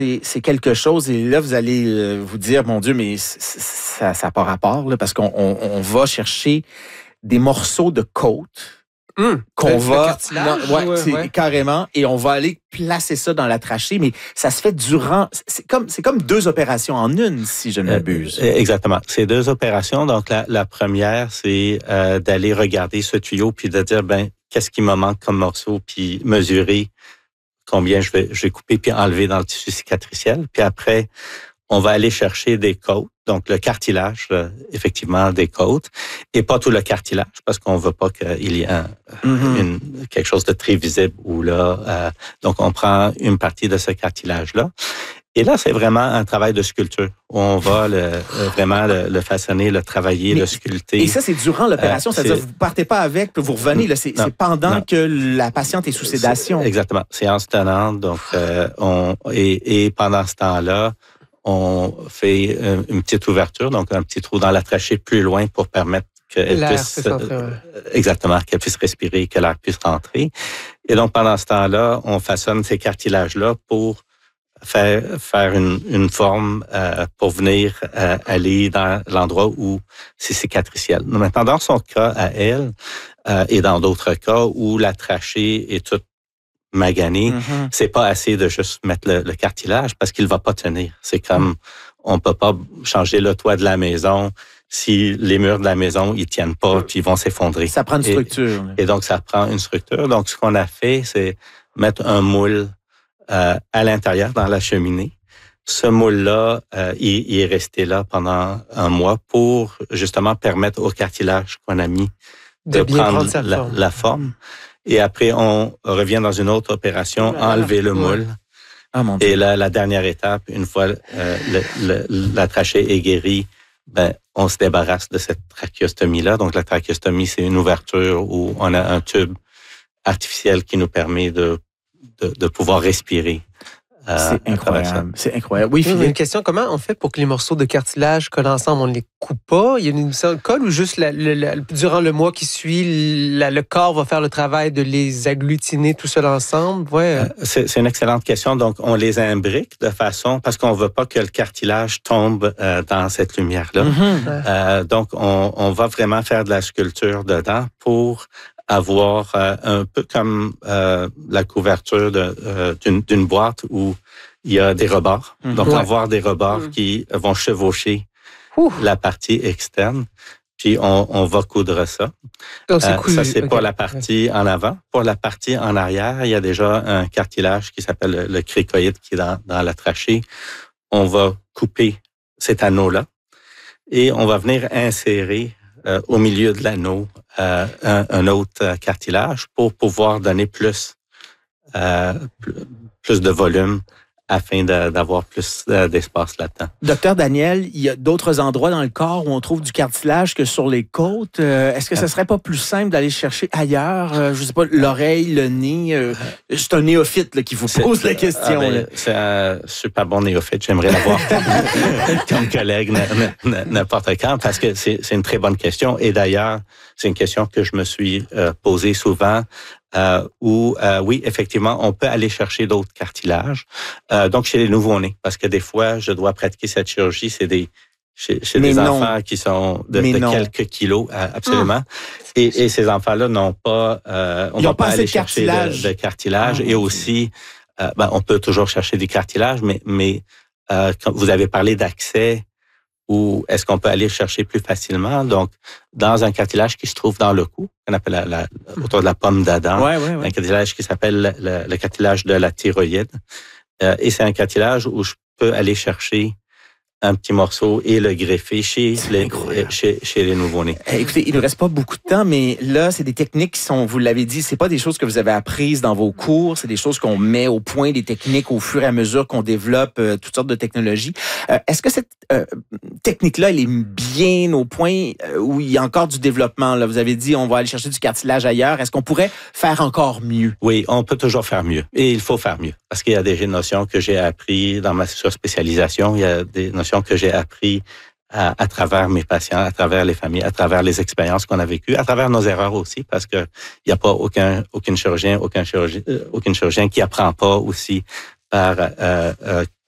c'est quelque chose, et là, vous allez vous dire, mon Dieu, mais ça n'a pas rapport, là, parce qu'on va chercher des morceaux de côte qu'on va... carrément, et on va aller placer ça dans la trachée, mais ça se fait durant... C'est comme 2 opérations en une, si je ne m'abuse. Exactement. C'est 2 opérations. Donc, la première, c'est d'aller regarder ce tuyau, puis de dire, qu'est-ce qui me manque comme morceau, puis mesurer combien je vais couper, puis enlever dans le tissu cicatriciel. Puis après, on va aller chercher des côtes, donc le cartilage, effectivement, des côtes, et pas tout le cartilage, parce qu'on veut pas qu'il y ait quelque chose de très visible. Donc, on prend une partie de ce cartilage-là. Et là, c'est vraiment un travail de sculpture. On va vraiment le façonner, le travailler, le sculpter. Et ça, c'est durant l'opération, c'est-à-dire que vous ne partez pas avec, puis vous revenez. Là, c'est pendant que la patiente est sous sédation. Exactement. Séance tenante. Donc, et pendant ce temps-là, on fait une petite ouverture, donc un petit trou dans la trachée plus loin pour permettre qu'elle puisse... Exactement, qu'elle puisse respirer, que l'air puisse rentrer. Et donc, pendant ce temps-là, on façonne ces cartilages-là pour faire une forme pour venir aller dans l'endroit où c'est cicatriciel. Maintenant, dans son cas à elle, et dans d'autres cas où la trachée est toute maganée, c'est pas assez de juste mettre le cartilage parce qu'il va pas tenir. C'est comme, on peut pas changer le toit de la maison si les murs de la maison, ils tiennent pas puis ils vont s'effondrer. Ça prend une structure. Et donc, ça prend une structure. Donc, ce qu'on a fait, c'est mettre un moule à l'intérieur, dans la cheminée. Ce moule-là, il est resté là pendant un mois pour justement permettre au cartilage qu'on a mis de prendre la forme. Et après, on revient dans une autre opération, enlever le moule. Ah, mon Dieu. Et là, la dernière étape, une fois la trachée est guérie, on se débarrasse de cette trachéostomie-là. Donc, la trachéostomie, c'est une ouverture où on a un tube artificiel qui nous permet de pouvoir respirer. C'est incroyable. C'est incroyable. Oui, Philippe. Une question, comment on fait pour que les morceaux de cartilage collent ensemble? On ne les coupe pas? Il y a une colle ou juste durant le mois qui suit, le corps va faire le travail de les agglutiner tout seul ensemble? Ouais. C'est une excellente question. Donc, on les imbrique de façon, parce qu'on ne veut pas que le cartilage tombe dans cette lumière-là. Donc, on va vraiment faire de la sculpture dedans pour avoir un peu comme la couverture d'une boîte où il y a des rebords. Donc, avoir des rebords qui vont chevaucher la partie externe. Puis, on va coudre ça. Donc, ça, c'est pour la partie en avant. Pour la partie en arrière, il y a déjà un cartilage qui s'appelle le cricoïde qui est dans la trachée. On va couper cet anneau-là et on va venir insérer au milieu de l'anneau un autre cartilage pour pouvoir donner plus de volume afin d'avoir plus d'espace là-dedans. Docteur Daniel, il y a d'autres endroits dans le corps où on trouve du cartilage que sur les côtes. Est-ce que ce serait pas plus simple d'aller chercher ailleurs? Je sais pas, l'oreille, le nez. C'est un néophyte là, qui vous pose la question. C'est un super bon néophyte. J'aimerais l'avoir comme collègue n'importe quand parce que c'est une très bonne question. Et d'ailleurs, c'est une question que je me suis posée souvent. Oui, effectivement, on peut aller chercher d'autres cartilages. Donc, chez les nouveau-nés, parce que des fois, je dois pratiquer cette chirurgie, c'est chez des enfants qui sont de quelques kilos, absolument. Et ces enfants-là n'ont pas, on va pas aller chercher de cartilage. Et aussi, on peut toujours chercher du cartilage, mais quand vous avez parlé d'accès, ou est-ce qu'on peut aller chercher plus facilement? Donc, dans un cartilage qui se trouve dans le cou, qu'on appelle autour de la pomme d'Adam, un cartilage qui s'appelle le cartilage de la thyroïde. Et c'est un cartilage où je peux aller chercher un petit morceau et le greffer chez les nouveau-nés. Écoutez, il ne nous reste pas beaucoup de temps, mais là, c'est des techniques qui sont, vous l'avez dit, c'est pas des choses que vous avez apprises dans vos cours, c'est des choses qu'on met au point, des techniques au fur et à mesure qu'on développe toutes sortes de technologies. Est-ce que cette technique-là, elle est bien au point où il y a encore du développement? Là? Vous avez dit, on va aller chercher du cartilage ailleurs. Est-ce qu'on pourrait faire encore mieux? Oui, on peut toujours faire mieux. Et il faut faire mieux. Parce qu'il y a des notions que j'ai apprises dans ma surspécialisation. Il y a des notions que j'ai appris à travers mes patients, à travers les familles, à travers les expériences qu'on a vécues, à travers nos erreurs aussi, parce que il n'y a pas aucun chirurgien qui apprend pas aussi par